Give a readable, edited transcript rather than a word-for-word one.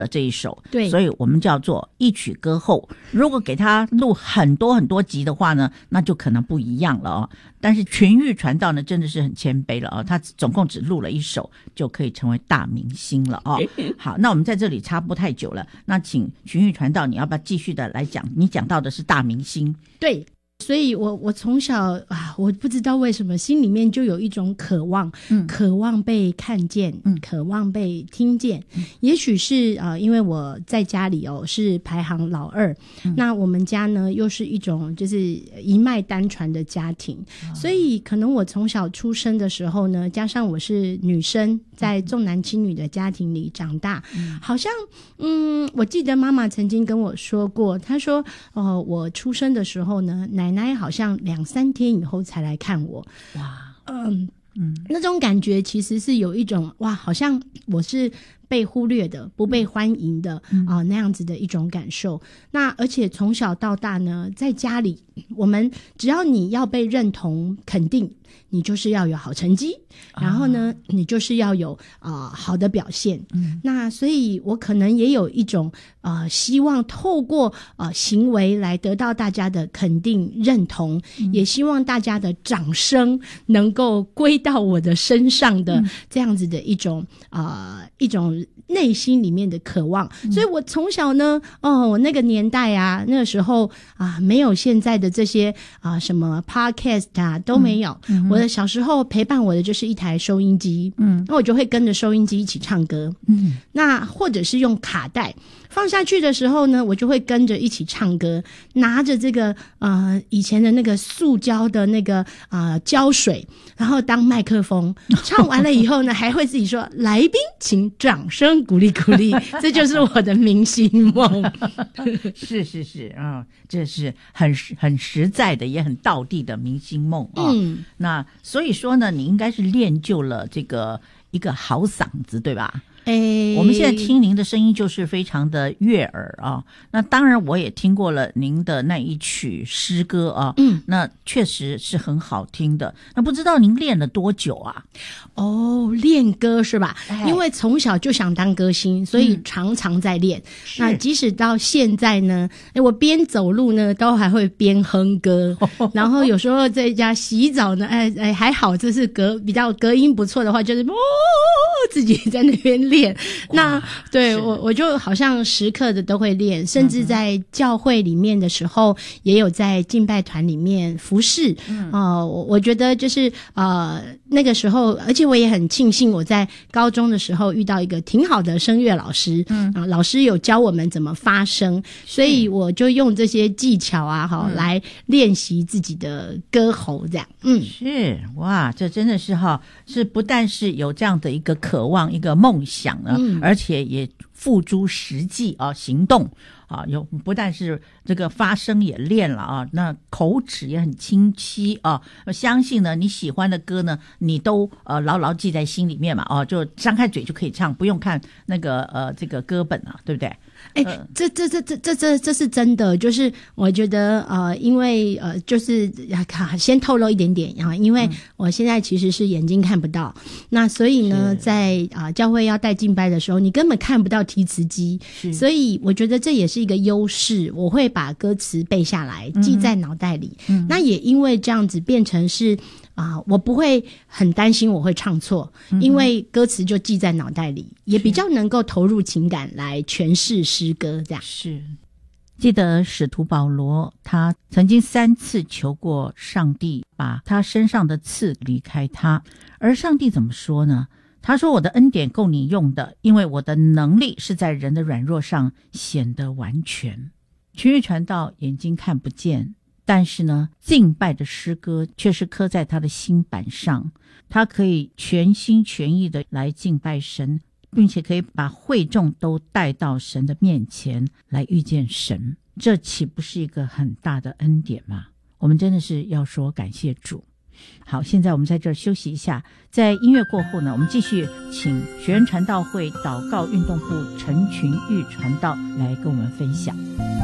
这一首， 对， 所以我们叫做一曲歌后。如果给他录很多很多集的话呢，那就可能不一样了哦。但是群玉传道呢，真的是很谦卑了哦，他总共只录了一首就可以成为大明星了哦。好，那我们在这里插播太久了，那请群玉传道，你要不要继续的来讲？你讲到的是大明星， 对。所以我从小我不知道为什么心里面就有一种渴望，渴望被看见，渴望被听见。也许是因为我在家里是排行老二，那我们家呢又是一种就是一脉单传的家庭，所以可能我从小出生的时候呢，加上我是女生，在重男轻女的家庭里长大，好像我记得妈妈曾经跟我说过，她说我出生的时候呢，奶奶好像2-3天以后才来看我。哇，那种感觉其实是有一种哇，好像我是被忽略的，不被欢迎的那样子的一种感受。那而且从小到大呢，在家里我们只要你要被认同肯定，你就是要有好成绩，然后呢你就是要有好的表现。那所以我可能也有一种希望透过行为来得到大家的肯定认同，也希望大家的掌声能够归到我的身上的这样子的一种内心里面的渴望。所以我从小呢我那个年代那个时候没有现在的这些什么 podcast 都没有。我的小时候陪伴我的就是一台收音机，那我就会跟着收音机一起唱歌，那或者是用卡带放下去的时候呢，我就会跟着一起唱歌，拿着这个以前的那个塑胶的那个胶水，然后当麦克风，唱完了以后呢，还会自己说来宾请掌声鼓励鼓励，这就是我的明星梦。 是这是很实在的，也很道地的明星梦那所以说呢，你应该是练就了这个一个好嗓子，对吧？我们现在听您的声音就是非常的悦耳那当然我也听过了您的那一曲诗歌那确实是很好听的。那不知道您练了多久啊？ 练歌是吧？因为从小就想当歌星，所以常常在练。那即使到现在呢，我边走路呢都还会边哼歌然后有时候在家洗澡呢还好，这是比较隔音不错的话，就是自己在那边练。那对我就好像时刻的都会练，甚至在教会里面的时候也有在敬拜团里面服侍我觉得就是那个时候，而且我也很庆幸我在高中的时候遇到一个挺好的声乐老师老师有教我们怎么发声，所以我就用这些技巧来练习自己的歌喉这样。 是哇，这真的是是不但是有这样的一个渴望一个梦想而且也付诸实际行动有不但是这个发声也练了那口齿也很清晰我相信呢，你喜欢的歌呢，你都牢牢记在心里面嘛就张开嘴就可以唱，不用看那个这个歌本对不对？ 这是真的，就是我觉得因为就是先透露一点点因为我现在其实是眼睛看不到，那所以呢在教会要带敬拜的时候，你根本看不到提词机，所以我觉得这也是一个优势，我会把歌词背下来记在脑袋里那也因为这样子变成是我不会很担心我会唱错因为歌词就记在脑袋里，也比较能够投入情感来诠释诗歌这样。 是记得使徒保罗他曾经3次求过上帝把他身上的刺离开他，而上帝怎么说呢？他说我的恩典够你用的，因为我的能力是在人的软弱上显得完全。群玉传道眼睛看不见，但是呢敬拜的诗歌却是刻在他的心板上，他可以全心全意的来敬拜神，并且可以把会众都带到神的面前来遇见神，这岂不是一个很大的恩典吗？我们真的是要说感谢主。好，现在我们在这儿休息一下，在音乐过后呢，我们继续请学人传道会祷告运动部陈群玉传道来跟我们分享。